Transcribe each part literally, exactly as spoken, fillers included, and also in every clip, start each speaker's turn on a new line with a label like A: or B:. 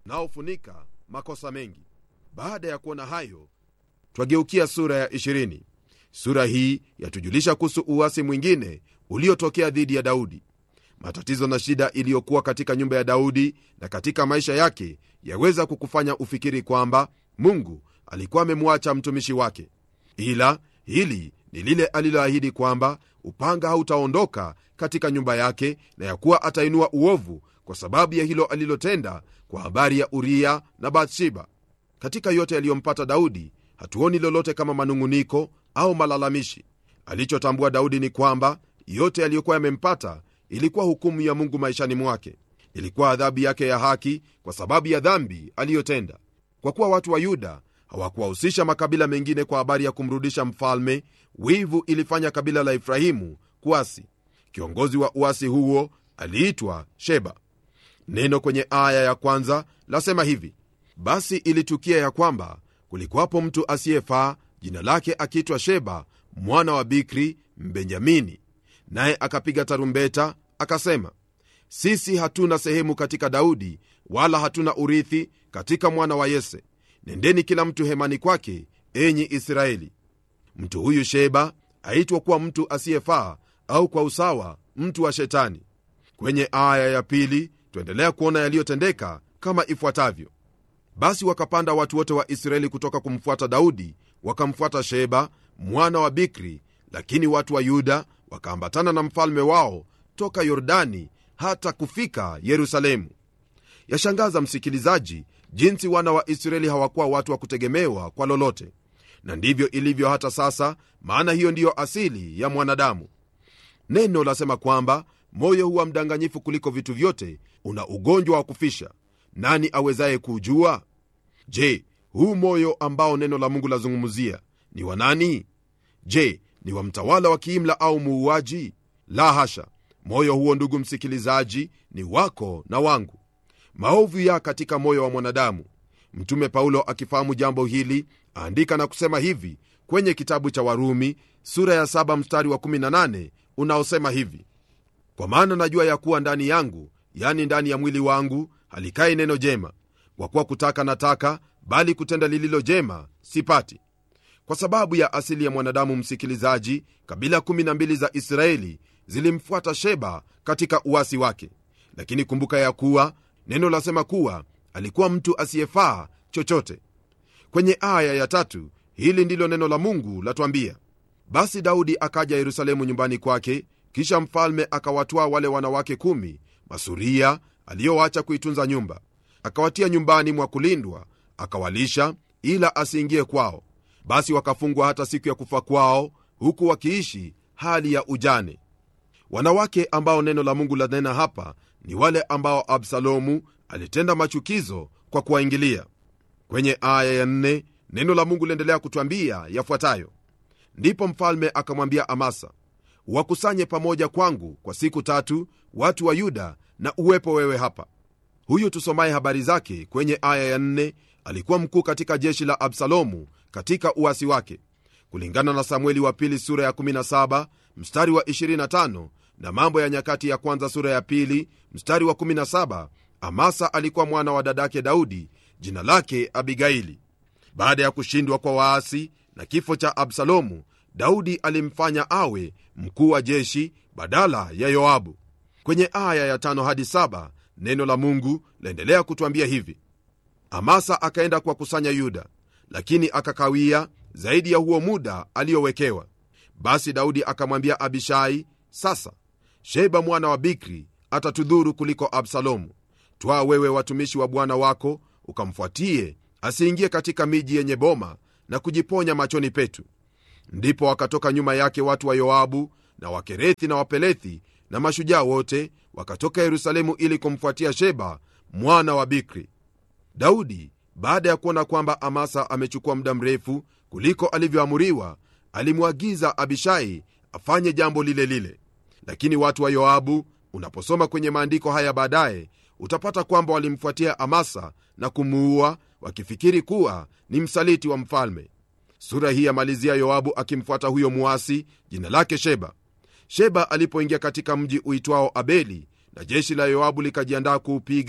A: naofunika makosa mengi. Baada ya kuona hayo, twageukia sura ya ishirini. Sura hii yatujulisha kuhusu uasi mwingine uliotokea dhidi ya Daudi. Matatizo na shida iliyokuwa katika nyumba ya Daudi na katika maisha yake yaweza kukufanya ufikiri kwamba Mungu alikuwa amemwacha mtumishi wake, ila hili ni lile aliloahidi kwamba upanga hautaondoka katika nyumba yake na ya kuwa atainua uovu kwa sababu ya hilo alilotenda kwa habari ya Uria na Bathsheba. Katika yote yaliyompata Daudi, hatuoni lolote kama manunguniko au malalamishi. Alichotambua Daudi ni kwamba yote yaliyokuwa yamempata ilikuwa hukumu ya Mungu maishani mwake. Ilikuwa adhabu yake ya haki kwa sababu ya dhambi aliyotenda. Kwa kuwa watu wa Yuda hawakuwahusisha makabila mengine kwa habari ya kumrudisha mfalme, wivu ilifanya kabila la Efraimu kuasi. Kiongozi wa uasi huo aliitwa Sheba. Neno kwenye aya ya kwanza lasema hivi: basi ilitukia ya kwamba kulikuwapo mtu asiyefaa, jina lake akiitwa Sheba mwana wa Bikri Mbenjamini, naye akapiga tarumbeta akasema, sisi hatuna sehemu katika Daudi, wala hatuna urithi katika mwana wa Yese. Nendeni kila mtu hemani kwake, enyi Israeli. Mtu huyu Sheba aitwa kuwa mtu asiyefaa, au kwa usawa mtu wa shetani. Kwenye aya ya pili tuendelea kuona yaliyotendeka kama ifuatavyo: basi wakapanda watu wote wa Israeli kutoka kumfuata Daudi, wakamfuata Sheba mwana wa Bikri, lakini watu wa Yuda wakaambatana na mfalme wao toka Yordani hata kufika Yerusalemu. Yashangaza msikilizaji, jinsi wana wa Israeli hawakuwa watu wa kutegemewa kwa lolote, na ndivyo ilivyo hata sasa, maana hiyo ndiyo asili ya mwanadamu. Neno lasema kwamba moyo huwa mdanganyifu kuliko vitu vyote, una ugonjwa wa kufisha. Nani awezaye kujua? Je, huu moyo ambao neno la Mungu lazungumzia ni wa nani? Je, ni wa mtawala wa kiimla au muuaji? La hasha, moyo huo, ndugu msikilizaji, ni wako na wangu. Maovu ya katika moyo wa mwanadamu. Mtume Paulo akifahamu jambo hili aandika na kusema hivi kwenye kitabu cha Warumi sura ya saba mstari wa kumi na nane unaosema hivi: kwa maana najua ya kuwa ndani yangu, yani ndani ya mwili wangu, halikai neno jema, kwa kuwa kutaka nataka, bali kutenda lililo jema sipati. Kwa sababu ya asili ya mwanadamu, msikilizaji, kabila kumi na mbili za Israeli zilimfuata Sheba katika uasi wake, lakini kumbuka ya kuwa neno lasema kuwa alikuwa mtu asiyefaa chochote. Kwenye aya ya tatu hili ndilo neno la Mungu latuambia: basi Daudi akaja Yerusalemu nyumbani kwake, kisha mfalme akawatwaa wale wanawake kumi masuria aliyowaacha kuitunza nyumba, akawatia nyumbani mwa kulindwa, akawalisha ila asiingie kwao. Basi wakafungwa hata siku ya kufa kwao, huku wakiishi hali ya ujane. Wanawake ambao neno la Mungu lanena hapa ni wale ambao Absalomu alitenda machukizo kwa kuwaingilia. Kwenye aya ya nne neno la Mungu liendelea kutwambia yafuatayo: ndipo mfalme akamwambia Amasa, wakusanye pamoja kwangu kwa siku tatu watu wa Yuda na uwepo wewe hapa. Huyu tusomaye habari zake kwenye aya ya nne alikuwa mkuu katika jeshi la Absalomu katika uasi wake. Kulingana na Samueli wa pili sura ya kumi na saba mstari wa ishirini na tano na Mambo ya Nyakati ya kwanza sura ya pili mstari wa kumi na saba, Amasa alikuwa mwana wa dadake Daudi, jina lake Abigaili. Baada ya kushindwa kwa waasi na kifo cha Absalomu, Daudi alimfanya awe mkuu wa jeshi badala ya Yoabu. Kwenye aya ya tano hadi saba neno la Mungu laendelea kutwambia hivi: Amasa akaenda kuwakusanya Yuda, lakini akakawia zaidi ya huo muda aliowekewa. Basi Daudi akamwambia Abishai, sasa Sheba mwana wa Bikri atatudhuru kuliko Absalomu. Twaa wewe watumishi wa bwana wako ukamfuatie, asiingie katika miji yenye boma na kujiponya machoni petu. Ndipo wakatoka nyuma yake watu wa Yoabu na Wakerethi na Wapelethi na mashujaa wote, wakatoka Yerusalemu ili kumfuatia Sheba mwana wa Bikri. Daudi baada ya kuona kwamba Amasa amechukua muda mrefu kuliko alivyoamuriwa, alimwagiza Abishai afanye jambo lile lile. Lakini watu wa Yoabu, unaposoma kwenye maandiko haya baadaye, utapata kwamba walimfuatia Amasa na kumuua, wakifikiri kuwa ni msaliti wa mfalme. Sura hii yamalizia Yoabu akimfuata huyo muasi jina lake Sheba. Sheba alipoingia katika mji uitwao Abeli na jeshi la Yoabu likajiandaa kuupiga,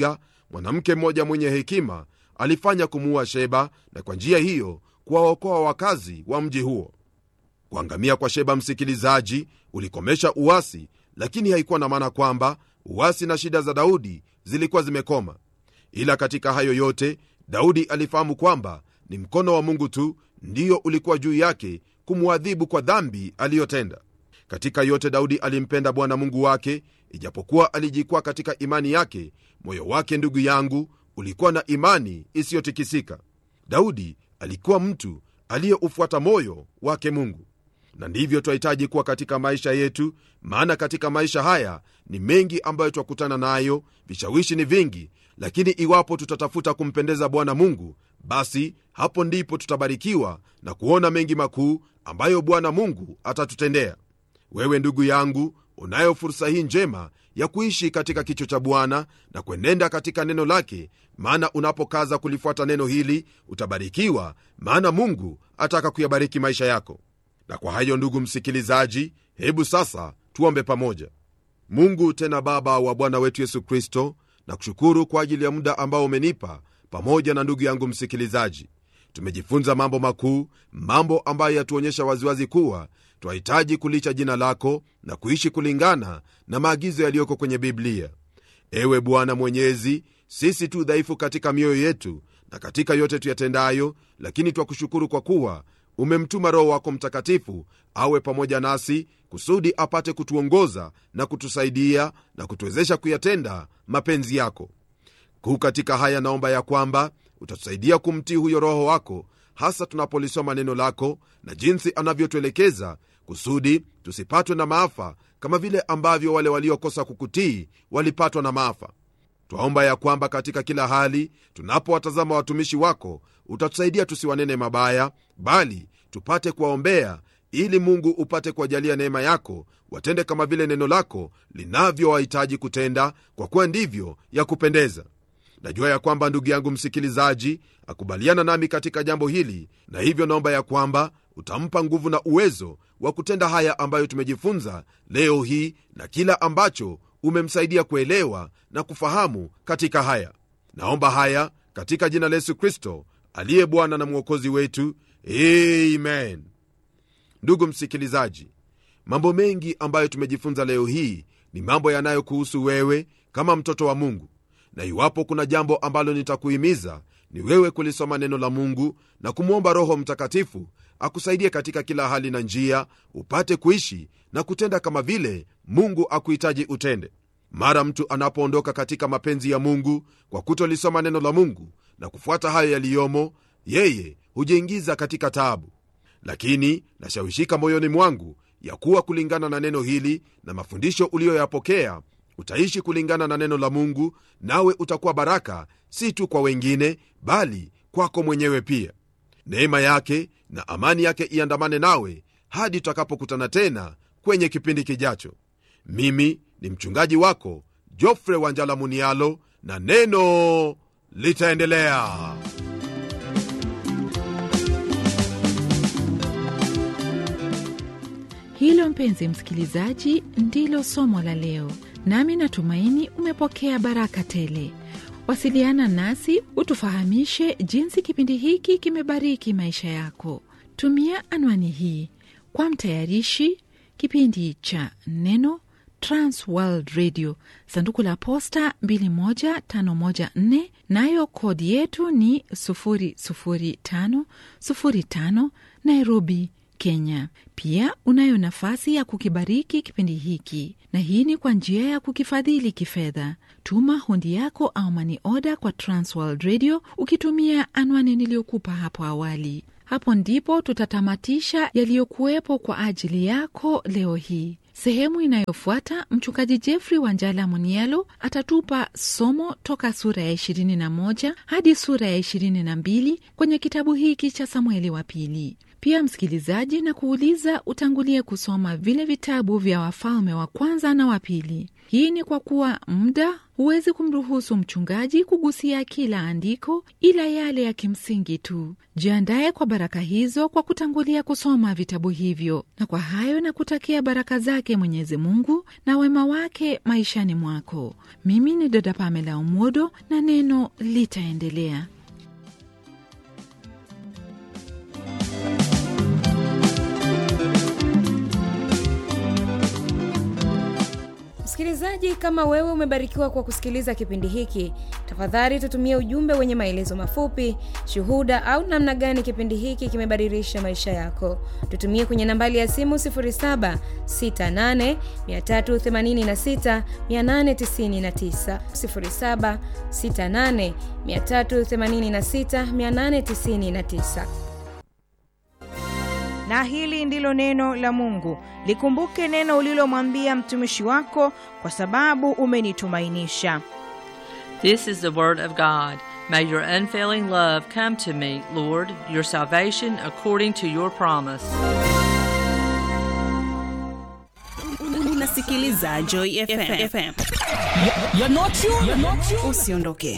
A: mwanamke mmoja mwenye hekima alifanya kumuua Sheba, na kwa njia hiyo kuwaokoa wakazi wa mji huo. Kuangamia kwa Sheba, msikilizaji, ulikomesha uasi, lakini haikuwa na maana kwamba uasi na shida za Daudi zilikuwa zimekoma. Ila katika hayo yote Daudi alifahamu kwamba ni mkono wa Mungu tu ndiyo ulikuwa juu yake kumwadhibu kwa dhambi aliyotenda. Katika yote Daudi alimpenda Bwana Mungu wake, ijapokuwa alijikwaa katika imani yake. Moyo wake, ndugu yangu, ulikuwa na imani isiyotikisika. Daudi alikuwa mtu aliyeufuata moyo wake Mungu, na ndivyo twahitaji kuwa katika maisha yetu, maana katika maisha haya ni mengi ambayo twakutana nayo, vishawishi ni vingi, lakini iwapo tutatafuta kumpendeza Bwana Mungu, basi hapo ndipo tutabarikiwa na kuona mengi makuu ambayo Bwana Mungu atatutendea. Wewe ndugu yangu, unayo fursa hii njema ya kuishi katika kicho cha Bwana na kuenenda katika neno lake, maana unapokaza kulifuata neno hili utabarikiwa, maana Mungu ataka kuyabariki maisha yako. Na kwa hayo, ndugu msikilizaji, hebu sasa tuombe pamoja. Mungu tena Baba wa Bwana wetu Yesu Kristo, na kushukuru kwa ajili ya muda ambao umenipa pamoja na ndugu yangu msikilizaji. Tumejifunza mambo makuu, mambo ambayo yatuonyesha waziwazi kuwa twahitaji kulicha jina lako na kuishi kulingana na maagizo yaliyoko kwenye Biblia. Ewe Bwana Mwenyezi, sisi tu dhaifu katika mioyo yetu na katika yote tuyatendayo, lakini twakushukuru kwa kuwa umemtuma Roho wako Mtakatifu awe pamoja nasi kusudi apate kutuongoza na kutusaidia na kutuwezesha kuyatenda mapenzi yako. Kuu katika haya naomba ya kwamba utatusaidia kumtii huyo Roho wako, hasa tunapolisoma neno lako na jinsi anavyotuelekeza, kusudi tusipatwe na maafa kama vile ambavyo wale waliokosa kukutii walipatwa na maafa. Twaomba ya kwamba katika kila hali tunapowatazama watumishi wako utatusaidia tusiwanene mabaya, bali tupate kuwaombea, ili Mungu upate kuwajalia neema yako, watende kama vile neno lako linavyowahitaji kutenda, kwa kuwa ndivyo ya kupendeza. Najua ya kwamba ndugu yangu msikilizaji akubaliana nami katika jambo hili, na hivyo naomba ya kwamba utampa nguvu na uwezo wa kutenda haya ambayo tumejifunza leo hii, na kila ambacho umemsaidia kuelewa na kufahamu katika haya. Naomba haya katika jina la Yesu Kristo aliye Bwana na Mwokozi wetu, amen. Ndugu msikilizaji, mambo mengi ambayo tumejifunza leo hii ni mambo yanayokuhusu wewe kama mtoto wa Mungu, na iwapo kuna jambo ambalo nitakuhimiza ni wewe kulisoma neno la Mungu na kumwomba Roho Mtakatifu akusaidie katika kila hali na njia, upate kuishi na kutenda kama vile Mungu akuhitaji utende. Mara mtu anapoondoka katika mapenzi ya Mungu kwa kutolisoma neno la Mungu na kufuata hayo yaliyomo, yeye hujiingiza katika taabu. Lakini nashawishika moyoni mwangu ya kuwa kulingana na neno hili na mafundisho uliyoyapokea, utaishi kulingana na neno la Mungu, nawe utakuwa baraka si tu kwa wengine, bali kwako mwenyewe pia. Neema yake na amani yake iandamane nawe hadi tutakapokutana tena kwenye kipindi kijacho. Mimi ni mchungaji wako Geoffrey Wanjala Munialo, na neno litaendelea.
B: Hilo, mpenzi msikilizaji, ndilo somo la leo, nami natumaini umepokea baraka tele. Wasiliana nasi utufahamishe jinsi kipindi hiki kimebariki maisha yako. Tumia anwani hii: kwa mtayarishi kipindi cha Neno, Trans World Radio, sanduku la posta mbili moja tano moja nne, nayo kodi yetu ni sufuri sufuri tano sufuri tano, Nairobi, Kenya. Pia unayo nafasi ya kukibariki kipindi hiki, na hii ni kwa njia ya kukifadhili kifedha. Tuma hundi yako au money order kwa Transworld Radio ukitumia anwani niliyokupa hapo awali. Hapo ndipo tutatamatisha yaliyokuwepo kwa ajili yako leo hii. Sehemu inayofuata, mchungaji Geoffrey Wanjala Munialo atatupa somo toka sura ya ishirini na moja hadi sura ya ishirini na mbili kwenye kitabu hiki cha Samueli wa pili. Pia msikilizaji, na kuuliza utangulie kusoma vile vitabu vya Wafalme wa kwanza na wa pili. Hii ni kwa kuwa muda huwezi kumruhusu mchungaji kugusia kila andiko, ila yale ya kimsingi tu. Jiandae kwa baraka hizo kwa kutangulia kusoma vitabu hivyo. Na kwa hayo na kutakia baraka zake Mwenyezi Mungu na wema wake maishani mwako. Mimi ni dada Pamela Umodo na neno litaendelea.
C: Msikilizaji, kama wewe umebarikiwa kwa kusikiliza kipindi hiki, tafadhali tutumie ujumbe wenye maelezo mafupi, shuhuda au namna gani kipindi hiki kimebadilisha maisha yako. Tutumie kwenye nambari ya simu sifuri saba sita nane tatu themanini sita nane tisa tisa, sifuri saba sita nane tatu themanini sita nane tisa tisa.
D: Na hili ndilo neno la Mungu. Likumbuke neno ulilomwambia mtumishi wako, kwa sababu umenitumainisha.
E: This is the word of God. May your unfailing love come to me, Lord, your salvation according to your promise.
F: Unasikiliza Joy F M.
G: You're not you, you're not you.
F: Usiondoke.